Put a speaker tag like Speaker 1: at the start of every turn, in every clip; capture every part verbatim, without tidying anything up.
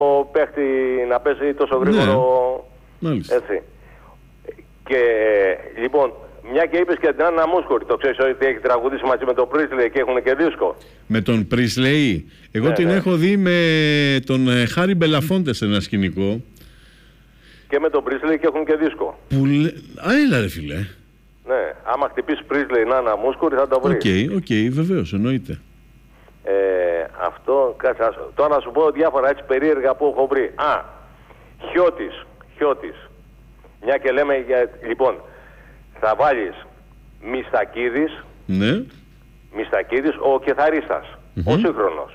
Speaker 1: παίχτη να παίζει τόσο γρήγορο.
Speaker 2: Ναι.
Speaker 1: Έτσι. Και λοιπόν, μια και είπες και την Άννα Μούσκουρη, το ξέρεις ότι έχει τραγουδήσει μαζί με τον Πρίσλεϊ και έχουν και δίσκο.
Speaker 2: Με τον Πρίσλεϊ. Εγώ
Speaker 1: ναι,
Speaker 2: την
Speaker 1: ναι.
Speaker 2: έχω δει με τον Χάρη Μπελαφόντε σε ένα σκηνικό.
Speaker 1: Και με τον Πρίσλεϊ και έχουν και δίσκο.
Speaker 2: Που λέ... Α, έλα ρε φίλε.
Speaker 1: Ναι, άμα χτυπήσεις Πρίσλεϊ να Άννα Μούσκουρη θα το βρεις.
Speaker 2: Οκ, okay, οκ, okay, βεβαίως, εννοείται.
Speaker 1: Ε, αυτό, κάτσε, τώρα να σου πω διάφορα έτσι περίεργα που έχω βρει. Α, Χιώτης, Χιώτης. Μια και λέμε για... Λοιπόν, θα βάλεις Μιστακίδης,
Speaker 2: ναι.
Speaker 1: Μιστακίδης, ο κιθαρίστας, mm-hmm. ο σύγχρονος.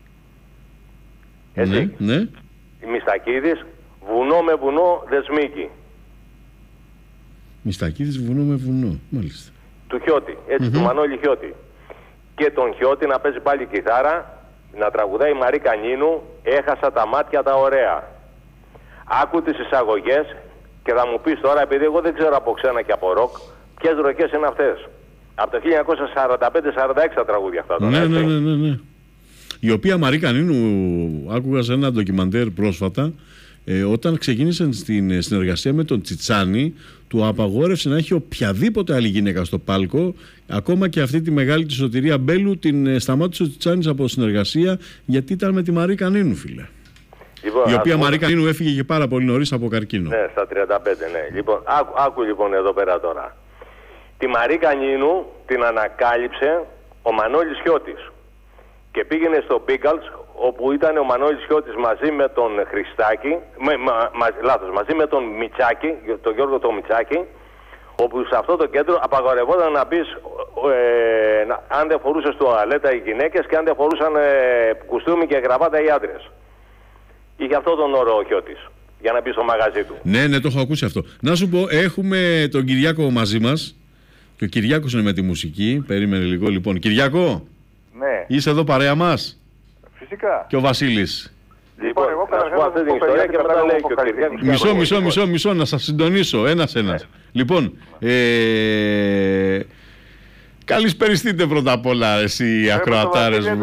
Speaker 1: Έτσι.
Speaker 2: Ναι, ναι.
Speaker 1: Μιστακίδης, βουνό με βουνό, Δεσμίκη.
Speaker 2: Μιστακίδης, βουνό με βουνό, μάλιστα.
Speaker 1: Του Χιώτη, έτσι,
Speaker 2: Mm-hmm.
Speaker 1: του Μανώλη Χιώτη. Και τον Χιώτη να παίζει πάλι κιθάρα, να τραγουδάει η Μαρή Κανίνου, έχασα τα μάτια τα ωραία. Άκου τις εισαγωγές και θα μου πεις τώρα, επειδή εγώ δεν ξέρω από ξένα και από ροκ, ποιες ροκές είναι αυτές. Από το χίλια εννιακόσια σαράντα πέντε σαράντα έξι τα τραγούδια αυτά. Τώρα,
Speaker 2: ναι, ναι, ναι, ναι, ναι. Η οποία Μαρή Κανίνου, άκουγα σε ένα ντοκιμαντέρ πρόσφατα, ε, όταν ξεκίνησε στην συνεργασία με τον Τσιτσάνι, του απαγόρευσε να έχει οποιαδήποτε άλλη γυναίκα στο πάλκο. Ακόμα και αυτή τη μεγάλη τη Σωτηρία Μπέλου την σταμάτησε ο Τσιτσάνης από συνεργασία, γιατί ήταν με τη Μαρή Κανίνου, φίλε.
Speaker 1: Λοιπόν,
Speaker 2: η οποία
Speaker 1: άκου...
Speaker 2: Μαρή Κανίνου έφυγε και πάρα πολύ νωρίς από καρκίνο.
Speaker 1: Ναι, στα τριάντα πέντε, ναι. Λοιπόν, άκου, άκου λοιπόν εδώ πέρα τώρα. Τη Μαρή Κανίνου την ανακάλυψε ο Μανώλης Χιώτης. Και πήγαινε στο Pickles, όπου ήταν ο Μανώλης Χιώτης μαζί με τον Χριστάκη, με, μα, μα, λάθος, μαζί με τον Μιτσάκη, τον Γιώργο τον Μιτσάκη, όπου σε αυτό το κέντρο απαγορευόταν να μπεις ε, να, αν δεν φορούσες τουαλέτα οι γυναίκες και αν δεν φορούσαν ε, κουστούμι και γραβάτα οι άντρες. Είχε αυτό τον όρο ο Χιώτης, για να μπει στο μαγαζί του.
Speaker 2: Ναι, ναι, το έχω ακούσει αυτό. Να σου πω, έχουμε τον Κυριάκο μαζί μας. Και ο Κυριάκος είναι με τη μουσική. Περίμενε λίγο, λοιπόν. Κυριάκο,
Speaker 3: ναι.
Speaker 2: Είσαι εδώ παρέα μας?
Speaker 3: Φυσικά.
Speaker 2: Και ο Βασίλης.
Speaker 1: Λοιπόν, λοιπόν να σου πω αυτή την ιστορία και μετά λέει και ο Κυριάκος.
Speaker 2: Μισό, μισό, μισό, μισό, να σας συντονίσω ένας-ένας. Λοιπόν, ε... καλησπεριστείτε πρώτα απ' όλα εσύ οι ακροατάρες μου.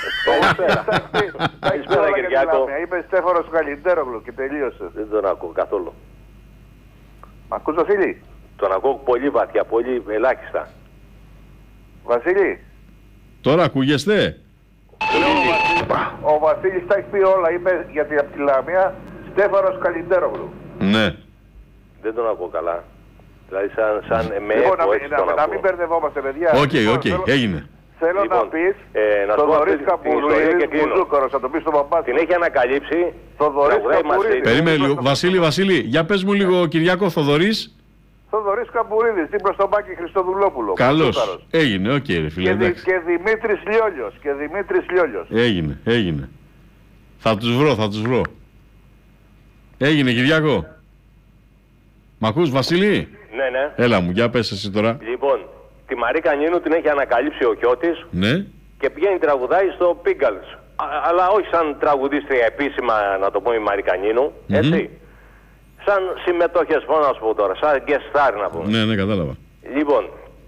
Speaker 1: Καλησπέρα Κυριάκο.
Speaker 3: Είπε Στέφανος Καλιντέρογλου και τελείωσε.
Speaker 1: Δεν τον ακούω καθόλου.
Speaker 3: Μ' ακούς Βασίλη?
Speaker 1: Τον ακούω πολύ βαθιά, πολύ ελάχιστα.
Speaker 3: Βασίλη.
Speaker 2: Τώρα ακούγεστε?
Speaker 3: Ο Βασίλης τα έχει πει όλα. Είπε γιατί από τη Λαμία Στέφανος Καλιντέρογλου.
Speaker 2: Ναι.
Speaker 1: Δεν τον ακούω καλά. Δηλαδή σαν, σαν με
Speaker 3: λοιπόν,
Speaker 1: έχω
Speaker 3: να,
Speaker 1: έτσι
Speaker 3: να,
Speaker 1: τον
Speaker 3: να,
Speaker 1: ακούω.
Speaker 3: να μην μπερδευόμαστε παιδιά.
Speaker 2: Οκ, okay, οκ, okay,
Speaker 3: θέλω,
Speaker 2: έγινε.
Speaker 3: Θέλω
Speaker 1: λοιπόν,
Speaker 3: να πεις
Speaker 1: ε, να
Speaker 3: Θοδωρής Καπουρίδης Μπουζούκορος, θα το πεις στον παπά.
Speaker 1: Την έχει ανακαλύψει.
Speaker 3: Θοδωρής Καπουρίδης.
Speaker 2: Περίμενε λίγο. Βασίλη, Βασίλη, για πες μου λίγο Κυριάκο, Θοδωρής.
Speaker 3: Θοδωρής Καπουρίδης, δίπλα στον Μπάκη Χριστοδουλόπουλο.
Speaker 2: Καλώς. Έγινε, οκ, okay, ρε φίλε.
Speaker 3: Και, δη, και Δημήτρης Λιόλιος. Και Δημήτρης Λιόλιος.
Speaker 2: Έγινε, έγινε. Θα τους βρω, θα τους βρω. Έγινε, Κυριάκο. Μ' ακούς, Βασίλη?
Speaker 1: Ναι, ναι.
Speaker 2: Έλα μου, για πες εσύ τώρα.
Speaker 1: Λοιπόν, τη Μαρή Κανίνου την έχει ανακαλύψει ο Χιώτης.
Speaker 2: Ναι.
Speaker 1: Και πηγαίνει τραγουδάει στο Pickles. Αλλά όχι σαν τραγουδίστρια επίσημα, να το πω, η Μαρή Κανίνου. Mm-hmm. Έτσι. Σαν συμμετόχες, πώς να σου πω τώρα, σαν guest star να πούμε.
Speaker 2: Ναι, ναι, κατάλαβα.
Speaker 1: Λοιπόν,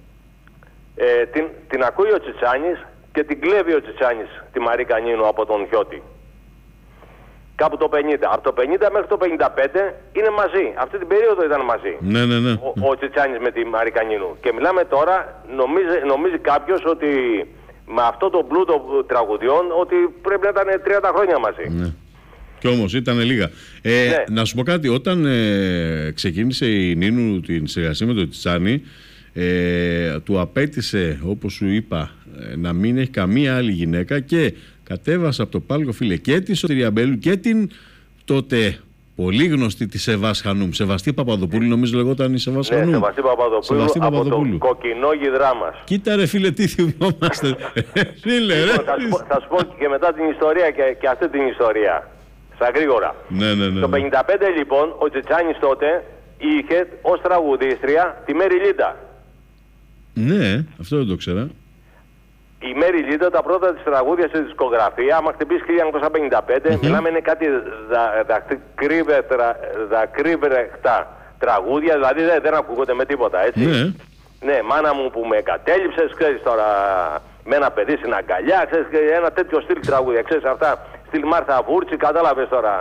Speaker 1: ε, την, την ακούει ο Τσιτσάνης και την κλέβει ο Τσιτσάνης τη Μαρή Κανίνου από τον Χιώτη. Κάπου το πενήντα. Από το πενήντα μέχρι το πενήντα πέντε είναι μαζί. Αυτή την περίοδο ήταν μαζί.
Speaker 2: Ναι, ναι, ναι.
Speaker 1: Ο, ο Τσιτσάνης με τη Μαρή Κανίνου. Και μιλάμε τώρα, νομίζει, νομίζει κάποιος ότι με αυτό το πλούτο τραγουδιών ότι πρέπει να ήταν τριάντα χρόνια μαζί.
Speaker 2: Ναι. Κι όμως ήταν λίγα. Ε, ναι. Να σου πω κάτι, όταν ε, ξεκίνησε η Νίνου την συνεργασία με τον Τσιτσάνη, ε, του απέτησε, όπως σου είπα, ε, να μην έχει καμία άλλη γυναίκα και κατέβασε από το πάλκο, φίλε, και τη Σωτηρία Μπέλου και την τότε πολύ γνωστή τη Σεβάς Χανούμ. Σεβαστή Παπαδοπούλου, νομίζω λεγόταν η Σεβάς Χανούμ.
Speaker 1: Ναι, Σεβαστή Παπαδοπούλου, Σεβαστή Παπαδοπούλου από το κοκκινόγυδρά μας.
Speaker 2: Κοίτα ρε φίλε, τι θυμόμαστε. Φίλε, ρε.
Speaker 1: Θα σου, πω, θα σου πω και μετά την ιστορία και, και αυτή την ιστορία. Στα γρήγορα.
Speaker 2: Ναι, ναι, ναι,
Speaker 1: το
Speaker 2: ναι.
Speaker 1: πενήντα πέντε λοιπόν, ο Τσιτσάνης τότε είχε ως τραγουδίστρια τη Μέρι Λίντα.
Speaker 2: Ναι, αυτό δεν το ξέρα.
Speaker 1: Η Μέρι Λίντα τα πρώτα της τραγούδια στη δισκογραφία, άμα χτυπήσει χίλια εννιακόσια πενήντα πέντε, mm-hmm. μιλάμε είναι κάτι δακρύβρεχτα τραγούδια, δηλαδή δεν, δεν ακούγονται με τίποτα, έτσι.
Speaker 2: Ναι.
Speaker 1: Ναι, μάνα μου που με κατέληψες, ξέρεις τώρα, με ένα παιδί στην αγκαλιά, ξέρεις, ένα τέτοιο στυλ τραγούδια, ξέρεις αυτά, στυλ Μάρθα Βούρτσι, κατάλαβες τώρα.